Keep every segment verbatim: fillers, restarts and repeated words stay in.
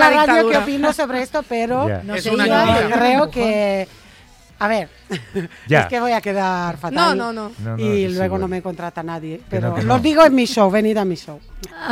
la radio qué opino sobre esto, pero yeah. no es sé, una yo creo que... A ver, ya. es que voy a quedar fatal. No, no, no. no, no y sí, luego bueno. no me contrata nadie. Pero no, que lo no. digo en mi show, venid a mi show.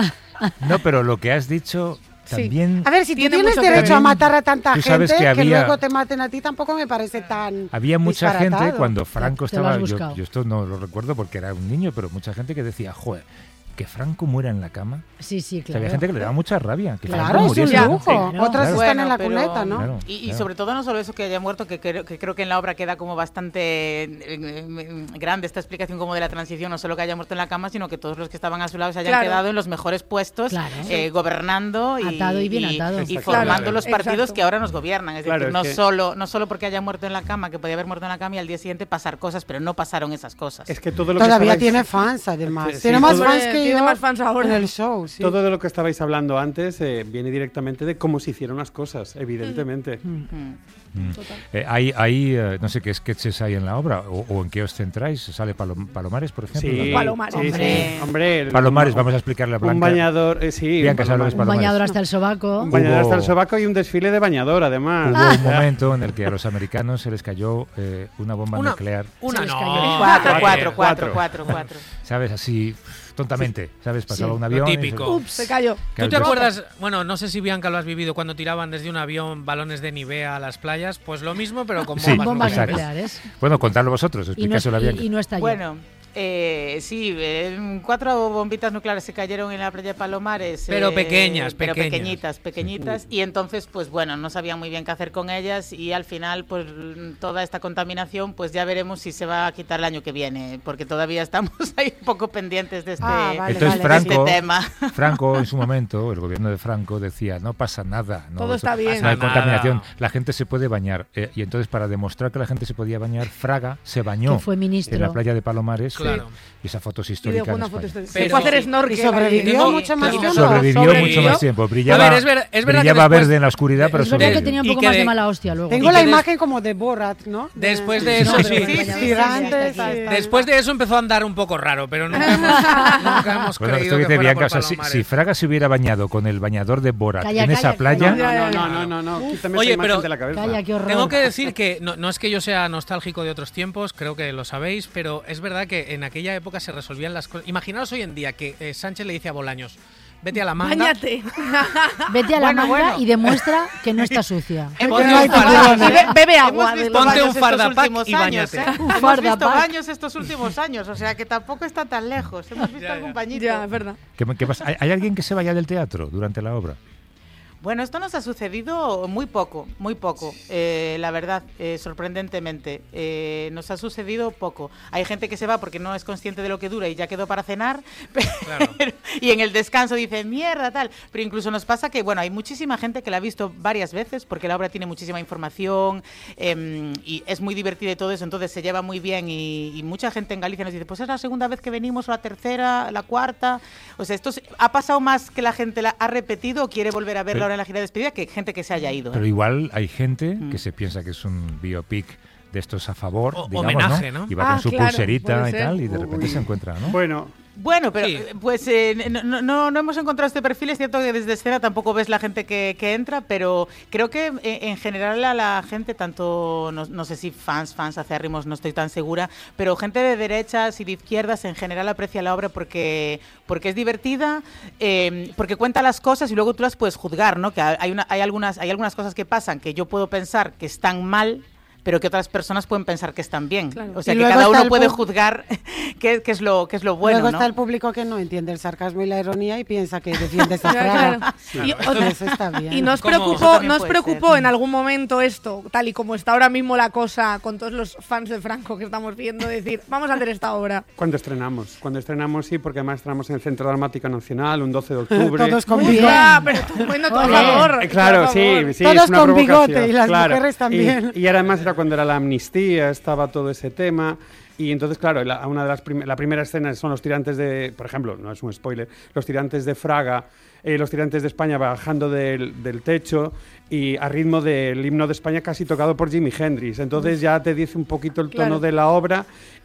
No, pero lo que has dicho también... Sí. A ver, si tú Tiene tienes mucho derecho también, a matar a tanta tú gente, sabes que, que, había, luego te maten a ti tampoco me parece tan había mucha disparatado. gente cuando Franco Te- te lo has estaba... Yo, buscado. yo esto no lo recuerdo porque era un niño, pero mucha gente que decía, joder, que Franco muera en la cama. Sí, sí, O sea, claro. había gente que le daba mucha rabia. Que Claro, Franco es un muriese. lujo. Claro. Otras Claro. están en Bueno, la pero- cuneta, ¿no? Claro, Y, y claro. sobre todo no solo eso que haya muerto, que creo, que creo que en la obra queda como bastante eh, eh, grande esta explicación como de la transición, no solo que haya muerto en la cama, sino que todos los que estaban a su lado se hayan Claro. quedado en los mejores puestos, Claro. eh, gobernando y, Atado y bien atado. y Exacto. formando Claro. los partidos Exacto. que ahora nos gobiernan. Es Claro, decir, es no, que- solo, no solo porque haya muerto en la cama, que podía haber muerto en la cama y al día siguiente pasar cosas, pero no pasaron esas cosas. Es que todo lo que Todavía estabais- tiene fans, además. Sí, tiene sí, más todo- fans que Tiene yo más fans ahora. en el show, sí. Todo de lo que estabais hablando antes eh, viene directamente de cómo se hicieron las cosas, evidentemente. Mm. Mm. Eh, hay, hay eh, no sé qué sketches hay en la obra o, o en qué os centráis. ¿Sale Palom- Palomares, por ejemplo? Sí, Palomares. sí, sí. Hombre. Hombre, el- Palomares, un- vamos a explicarle a Blanca. Un bañador, eh, sí. Bianca, un ¿sabes lo que es Un Palomares? bañador hasta el sobaco. Un bañador Hubo- hasta el sobaco y un desfile de bañador, además. Hubo un momento en el que a los americanos se les cayó eh, una bomba Una- nuclear, Una Se les no. cayó. Cuatro, Cuatro, cuatro, cuatro, cuatro. cuatro, cuatro. ¿sabes? Así, tontamente, ¿sabes? Pasaba Sí. un Lo avión. y se- típico. Ups. Se cayó. ¿Tú te Claro, acuerdas? Bueno, no sé si Bianca lo has vivido cuando tiraban desde un avión balones de Nivea a las playas. Pues lo mismo, pero con Sí, bombas Bombas nucleares. nucleares. Bueno, contadlo vosotros, Y no, explicáselo a Bianca. y, y no estalló. Bueno, eh, sí, eh, cuatro bombitas nucleares se cayeron en la playa de Palomares. Pero eh, pequeñas, pero pequeñas. pequeñitas, pequeñitas. Y entonces, pues bueno, no sabían muy bien qué hacer con ellas y al final, pues toda esta contaminación, pues ya veremos si se va a quitar el año que viene, porque todavía estamos ahí un poco pendientes de este, Ah, vale, Entonces vale. de este Franco, tema. Franco en su momento, el gobierno de Franco decía, no pasa nada, no, Todo está bien. no hay Pasa contaminación, nada. la gente se puede bañar. Eh, y entonces para demostrar que la gente se podía bañar, Fraga se bañó Que fue ministro. en la playa de Palomares. Claro. Y esa foto es Y histórica dejó en una España. foto histórica. Pero- Se fue a hacer snorkel. Y sobrevivió ahí. mucho más Sí, tiempo. Sobrevivió, Sobrevivió. mucho más tiempo. Brillaba, A ver, es ver- es verdad que brillaba después- verde en la oscuridad, pero es verdad que sobrevivió. tenía un Y poco que más de- de mala hostia luego. Tengo Y la que des- imagen como de Borat, ¿no? De- Después de eso, No, sí. pero Sí, bañador sí, Tirantes, sí, sí, sí. sí. Después de eso empezó a andar un poco raro, pero nunca hemos, nunca hemos Bueno, creído esto que que dice fuera Bianca, por o sea, si, Palomares. si Fraga se hubiera bañado con el bañador de Borat Calla, en esa calla, playa, No, Ya, no, ya, no, no, no, no. Quítame Oye, esa imagen pero- de la cabeza. Calla, qué horror. Tengo que decir que no, no es que yo sea nostálgico de otros tiempos, creo que lo sabéis, pero es verdad que en aquella época se resolvían las cosas. Imaginaos hoy en día que eh, Sánchez le dice a Bolaños, vete a la manga, Báñate. Vete a la Bueno, manga bueno. y demuestra que no está sucia. Hemos Ponte visto un fardapack. baños, ¿eh? Bebe- bebe agua Hemos de visto los- Ponte baños un estos fardapack últimos y años, báñate. ¿eh? Un Hemos fardapack. visto baños estos últimos años, o sea que tampoco está tan lejos. Hemos visto Ya, algún ya. bañito. Ya, es verdad. ¿qué- qué pasa? ¿Hay, hay alguien que se vaya del teatro durante la obra? Bueno, esto nos ha sucedido muy poco, muy poco, eh, la verdad, eh, sorprendentemente. Eh, nos ha sucedido poco. Hay gente que se va porque no es consciente de lo que dura y ya quedó para cenar, pero- Claro. y en el descanso dice, mierda, tal. Pero incluso nos pasa que, bueno, hay muchísima gente que la ha visto varias veces porque la obra tiene muchísima información eh, y es muy divertida y todo eso, entonces se lleva muy bien y, y mucha gente en Galicia nos dice, pues es la segunda vez que venimos, o la tercera, la cuarta. O sea, esto se- ha pasado más que la gente la ha repetido o quiere volver a verla Pero- ahora en la gira de despedida que gente que se haya ido. Pero ¿eh? igual hay gente Mm. que se piensa que es un biopic de estos a favor, O- digamos, homenaje, ¿no? ¿no? Y va Ah, con su claro, pulserita puede y ser. tal, y de repente Uy. se encuentra, ¿no? Bueno, Bueno, pero Sí. eh, pues eh, no, no- no, no hemos encontrado este perfil. Es cierto que desde escena tampoco ves la gente que, que entra, pero creo que eh, en general a la gente, tanto, no, no sé si fans, fans acérrimos, no estoy tan segura, pero gente de derechas y de izquierdas en general aprecia la obra porque, porque es divertida, eh, porque cuenta las cosas y luego tú las puedes juzgar, ¿no? Que hay, una, hay, algunas, hay algunas cosas que pasan que yo puedo pensar que están mal, pero que otras personas pueden pensar que están bien. Claro. O sea, Y que luego cada está uno el puede pu- juzgar qué, qué es lo, qué es lo bueno, Luego ¿no? está el público que no entiende el sarcasmo y la ironía y piensa que defiende esa Ya, fraga. claro. Y, Claro, otra- Eso está bien. y nos Como- preocupó, Eso también nos puede preocupó ser. en algún momento esto, tal y como está ahora mismo la cosa con todos los fans de Franco que estamos viendo, decir, vamos a hacer esta obra. cuando estrenamos. Cuando estrenamos, sí, porque además estrenamos en el Centro Dramático Nacional un doce de octubre. Todos con Muy bigote. bien. Ah, pero tú, bueno, tú, a Ole. favor. Eh, claro, por sí, favor. sí, Todos es una con provocación, bigote y las claro. mujeres también. Y, y además era cuando era la amnistía, estaba todo ese tema. Y entonces, claro, la, una de las prim- la primera escena son los tirantes de, por ejemplo, no es un spoiler, los tirantes de Fraga, eh, los tirantes de España bajando del, del techo y a ritmo del himno de España casi tocado por Jimi Hendrix. Entonces ya te dice un poquito el tono Claro. de la obra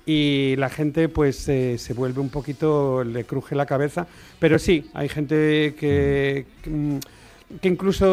y la gente pues eh, se vuelve un poquito, le cruje la cabeza. Pero sí, hay gente que, que, mm, que incluso